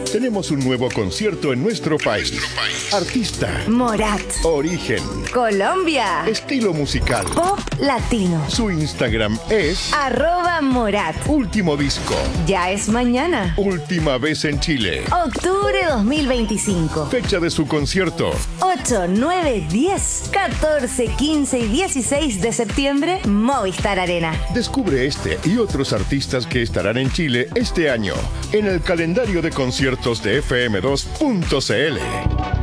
Tenemos un nuevo concierto en nuestro país. Artista. Morat. Origen. Colombia. Estilo musical. Pop latino. Su Instagram es @Morat. Último disco. Ya es mañana. Última vez en Chile. Octubre 2025. Fecha de su concierto. 8, 9, 10, 14, 15 y 16 de septiembre, Movistar Arena. Descubre este y otros artistas que estarán en Chile este año en el calendario de conciertos de FM2.cl.